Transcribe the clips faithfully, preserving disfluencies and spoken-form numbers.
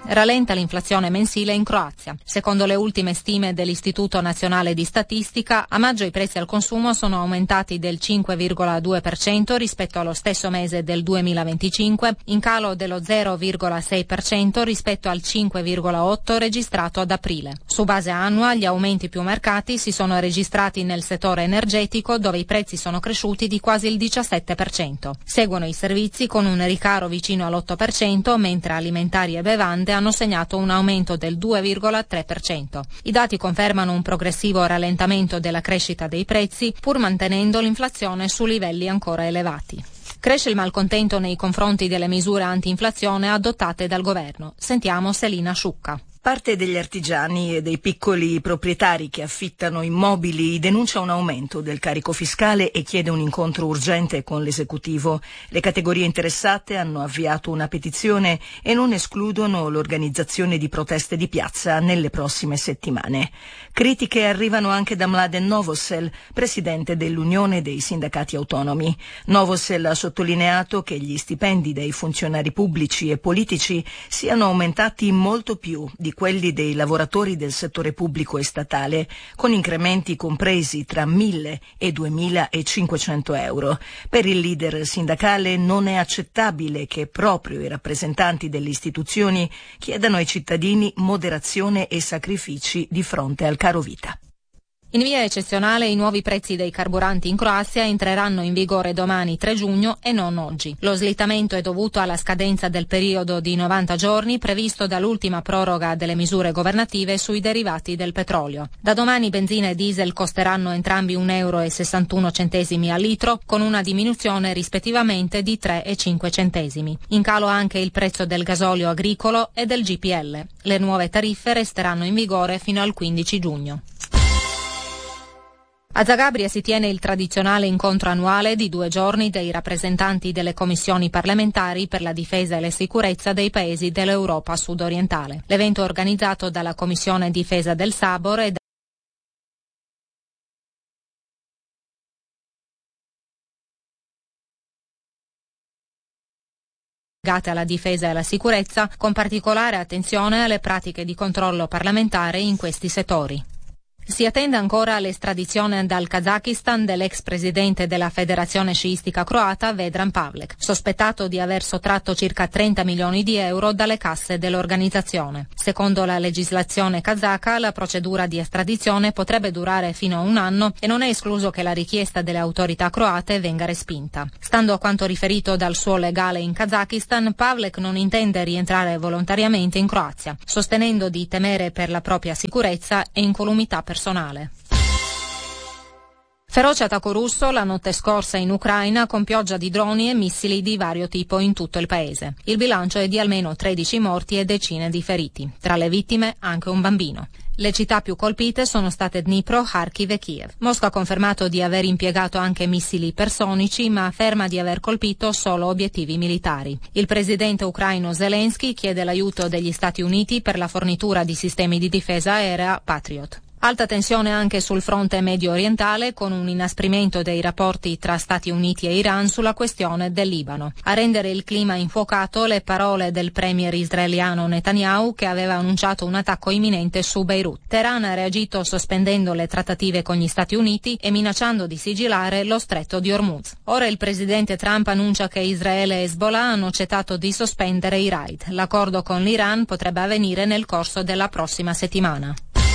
Rallenta l'inflazione mensile in Croazia. Secondo le ultime stime dell'Istituto Nazionale di Statistica, a maggio i prezzi al consumo sono aumentati del cinque virgola due per cento rispetto allo stesso mese del duemilaventicinque, in calo dello zero virgola sei per cento rispetto al cinque virgola otto per cento registrato ad aprile. Su base annua, gli aumenti più marcati si sono registrati nel settore energetico, dove i prezzi sono cresciuti di quasi il diciassette per cento. Seguono i servizi con un ricaro vicino all'otto per cento, mentre alimentari e bevande hanno segnato un aumento del due virgola tre per cento. I dati confermano un progressivo rallentamento della crescita dei prezzi, pur mantenendo l'inflazione su livelli ancora elevati. Cresce il malcontento nei confronti delle misure anti-inflazione adottate dal governo. Sentiamo Selina Sciucca. Parte degli artigiani e dei piccoli proprietari che affittano immobili denuncia un aumento del carico fiscale e chiede un incontro urgente con l'esecutivo. Le categorie interessate hanno avviato una petizione e non escludono l'organizzazione di proteste di piazza nelle prossime settimane. Critiche arrivano anche da Mladen Novosel, presidente dell'Unione dei Sindacati Autonomi. Novosel ha sottolineato che gli stipendi dei funzionari pubblici e politici siano aumentati molto più di quelli dei lavoratori del settore pubblico e statale, con incrementi compresi tra mille e duemilacinquecento euro. Per il leader sindacale non è accettabile che proprio i rappresentanti delle istituzioni chiedano ai cittadini moderazione e sacrifici di fronte al caro vita. In via eccezionale i nuovi prezzi dei carburanti in Croazia entreranno in vigore domani tre giugno e non oggi. Lo slittamento è dovuto alla scadenza del periodo di novanta giorni previsto dall'ultima proroga delle misure governative sui derivati del petrolio. Da domani benzina e diesel costeranno entrambi un euro e sessantuno centesimi al litro, con una diminuzione rispettivamente di tre e cinque centesimi. In calo anche il prezzo del gasolio agricolo e del G P L. Le nuove tariffe resteranno in vigore fino al quindici giugno. A Zagabria si tiene il tradizionale incontro annuale di due giorni dei rappresentanti delle commissioni parlamentari per la difesa e la sicurezza dei paesi dell'Europa sudorientale. L'evento è organizzato dalla Commissione Difesa del Sabor e legate alla difesa e alla sicurezza, con particolare attenzione alle pratiche di controllo parlamentare in questi settori. Si attende ancora l'estradizione dal Kazakistan dell'ex presidente della Federazione Sciistica Croata Vedran Pavlek, sospettato di aver sottratto circa trenta milioni di euro dalle casse dell'organizzazione. Secondo la legislazione kazaka, la procedura di estradizione potrebbe durare fino a un anno e non è escluso che la richiesta delle autorità croate venga respinta. Stando a quanto riferito dal suo legale in Kazakistan, Pavlek non intende rientrare volontariamente in Croazia, sostenendo di temere per la propria sicurezza e incolumità personale. personale. Feroce attacco russo la notte scorsa in Ucraina con pioggia di droni e missili di vario tipo in tutto il paese. Il bilancio è di almeno tredici morti e decine di feriti. Tra le vittime anche un bambino. Le città più colpite sono state Dnipro, Kharkiv e Kiev. Mosca ha confermato di aver impiegato anche missili ipersonici, ma afferma di aver colpito solo obiettivi militari. Il presidente ucraino Zelensky chiede l'aiuto degli Stati Uniti per la fornitura di sistemi di difesa aerea Patriot. Alta tensione anche sul fronte medio orientale, con un inasprimento dei rapporti tra Stati Uniti e Iran sulla questione del Libano. A rendere il clima infuocato le parole del premier israeliano Netanyahu, che aveva annunciato un attacco imminente su Beirut. Teheran ha reagito sospendendo le trattative con gli Stati Uniti e minacciando di sigillare lo stretto di Hormuz. Ora il presidente Trump annuncia che Israele e Hezbollah hanno accettato di sospendere i raid. L'accordo con l'Iran potrebbe avvenire nel corso della prossima settimana.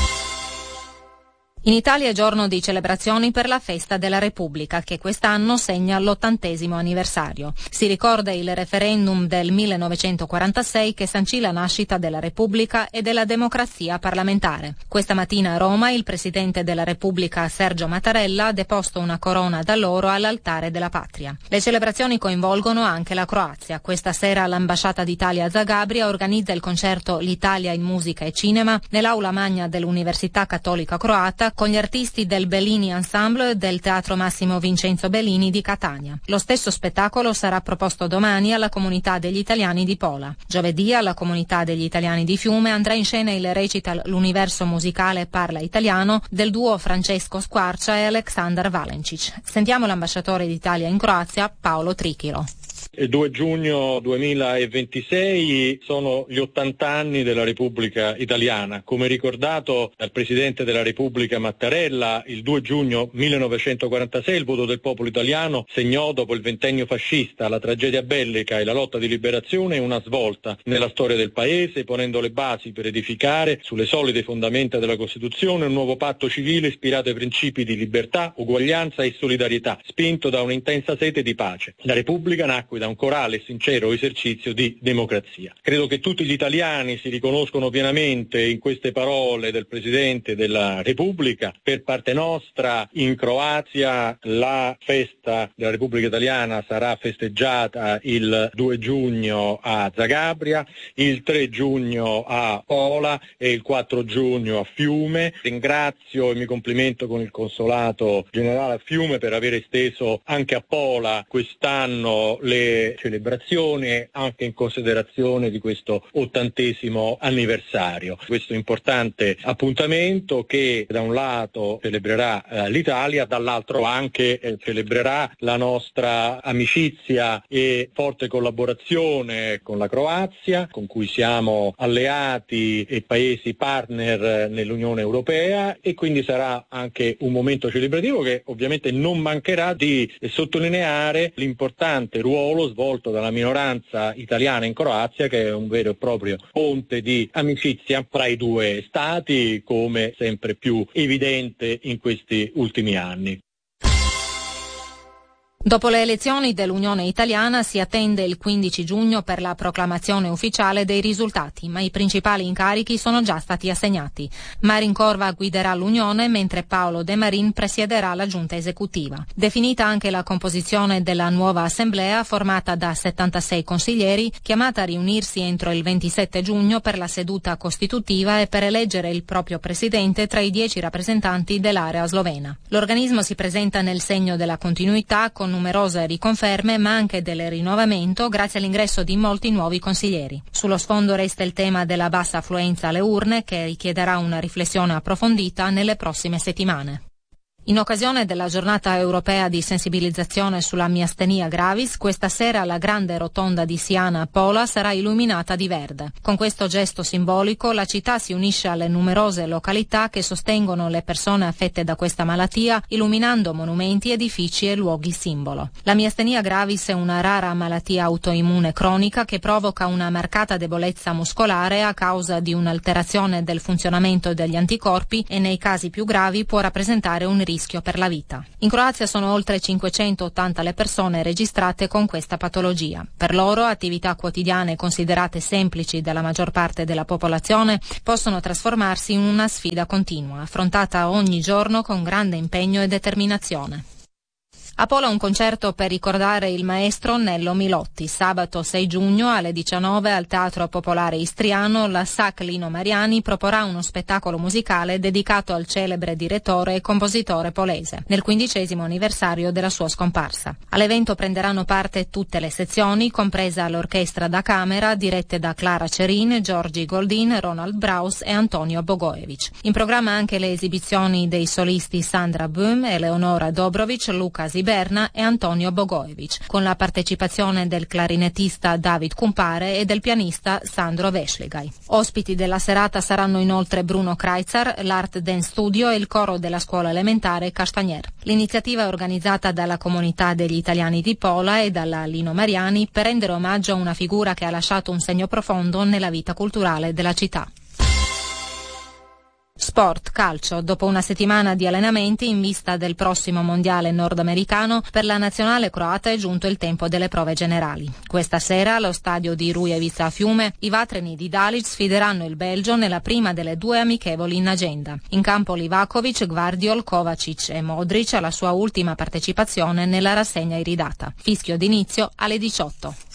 In Italia è giorno di celebrazioni per la festa della Repubblica, che quest'anno segna l'ottantesimo anniversario. Si ricorda il referendum del millenovecentoquarantasei che sancì la nascita della Repubblica e della democrazia parlamentare. Questa mattina a Roma il presidente della Repubblica Sergio Mattarella ha deposto una corona d'alloro all'altare della patria. Le celebrazioni coinvolgono anche la Croazia. Questa sera l'ambasciata d'Italia a Zagabria organizza il concerto L'Italia in musica e cinema nell'aula magna dell'Università Cattolica Croata, con gli artisti del Bellini Ensemble e del Teatro Massimo Vincenzo Bellini di Catania. Lo stesso spettacolo sarà proposto domani alla comunità degli italiani di Pola. Giovedì alla comunità degli italiani di Fiume andrà in scena il recital L'universo musicale parla italiano del duo Francesco Squarcia e Aleksandar Valencic. Sentiamo l'ambasciatore d'Italia in Croazia, Paolo Trichilo. Il due giugno duemilaventisei sono gli ottanta anni della Repubblica Italiana. Come ricordato dal Presidente della Repubblica Mattarella, il due giugno millenovecentoquarantasei il voto del popolo italiano segnò, dopo il ventennio fascista, la tragedia bellica e la lotta di liberazione, una svolta nella storia del Paese, ponendo le basi per edificare sulle solide fondamenta della Costituzione un nuovo patto civile ispirato ai principi di libertà, uguaglianza e solidarietà, spinto da un'intensa sete di pace. La Repubblica nacque da un corale e sincero esercizio di democrazia. Credo che tutti gli italiani si riconoscono pienamente in queste parole del Presidente della Repubblica. Per parte nostra, in Croazia, la festa della Repubblica Italiana sarà festeggiata il due giugno a Zagabria, il tre giugno a Pola e il quattro giugno a Fiume. Ringrazio e mi complimento con il Consolato Generale a Fiume per aver esteso anche a Pola quest'anno le celebrazioni, anche in considerazione di questo ottantesimo anniversario. Questo importante appuntamento che da un lato celebrerà eh, l'Italia, dall'altro anche eh, celebrerà la nostra amicizia e forte collaborazione con la Croazia, con cui siamo alleati e paesi partner nell'Unione Europea, e quindi sarà anche un momento celebrativo che ovviamente non mancherà di sottolineare l'importante ruolo svolto dalla minoranza italiana in Croazia, che è un vero e proprio ponte di amicizia fra i due stati, come sempre più evidente in questi ultimi anni. Dopo le elezioni dell'Unione Italiana si attende il quindici giugno per la proclamazione ufficiale dei risultati, ma i principali incarichi sono già stati assegnati. Marin Corva guiderà l'Unione, mentre Paolo De Marin presiederà la giunta esecutiva. Definita anche la composizione della nuova assemblea, formata da settantasei consiglieri, chiamata a riunirsi entro il ventisette giugno per la seduta costitutiva e per eleggere il proprio presidente tra i dieci rappresentanti dell'area slovena. L'organismo si presenta nel segno della continuità, con numerose riconferme ma anche del rinnovamento grazie all'ingresso di molti nuovi consiglieri. Sullo sfondo resta il tema della bassa affluenza alle urne, che richiederà una riflessione approfondita nelle prossime settimane. In occasione della giornata europea di sensibilizzazione sulla miastenia gravis, questa sera la grande rotonda di Siana a Pola sarà illuminata di verde. Con questo gesto simbolico la città si unisce alle numerose località che sostengono le persone affette da questa malattia, illuminando monumenti, edifici e luoghi simbolo. La miastenia gravis è una rara malattia autoimmune cronica che provoca una marcata debolezza muscolare a causa di un'alterazione del funzionamento degli anticorpi e nei casi più gravi può rappresentare un rischio per la vita. In Croazia sono oltre cinquecentottanta le persone registrate con questa patologia. Per loro, attività quotidiane considerate semplici dalla maggior parte della popolazione possono trasformarsi in una sfida continua, affrontata ogni giorno con grande impegno e determinazione. A Pola un concerto per ricordare il maestro Nello Milotti. Sabato sei giugno alle diciannove al Teatro Popolare Istriano la S A C Lino Mariani proporrà uno spettacolo musicale dedicato al celebre direttore e compositore polese, nel quindicesimo anniversario della sua scomparsa. All'evento prenderanno parte tutte le sezioni, compresa l'orchestra da camera, dirette da Clara Cerin, Giorgi Goldin, Ronald Braus e Antonio Bogojevic. In programma anche le esibizioni dei solisti Sandra Böhm, Eleonora Dobrovic, Luca Ziberna e Antonio Bogojevic, con la partecipazione del clarinettista David Kumpare e del pianista Sandro Vesligai. Ospiti della serata saranno inoltre Bruno Kreizar, l'Art Dance Studio e il coro della scuola elementare Castagnier. L'iniziativa è organizzata dalla comunità degli italiani di Pola e dalla Lino Mariani per rendere omaggio a una figura che ha lasciato un segno profondo nella vita culturale della città. Sport, calcio. Dopo una settimana di allenamenti in vista del prossimo mondiale nordamericano, per la nazionale croata è giunto il tempo delle prove generali. Questa sera allo stadio di Rujevica a Fiume i vatreni di Dalic sfideranno il Belgio nella prima delle due amichevoli in agenda. In campo Livakovic, Gvardiol, Kovacic e Modric alla sua ultima partecipazione nella rassegna iridata. Fischio d'inizio alle diciotto.